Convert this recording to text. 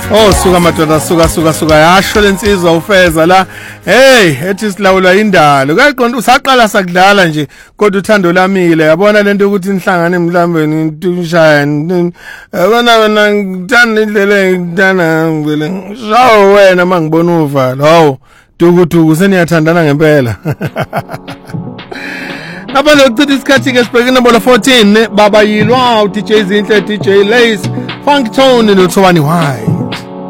Oh suka madoda suka yasho lensizwa ufeza la hey ethi silawula indalo kaqonda usaqala sakudlala nje kodwa uthando lamile yabona lento ukuthi nihlangane emhlambeni tushaya yabona ngithanda indlela ngithanda ngivele shawo wena mangibona uvala hawo duku seniyathandana ngempela Abalo ukuchitha isikhathi ke sibheke inombolo 14 baba yilwa DJ Zinhle DJ Lace Funk Tone no Thobani Why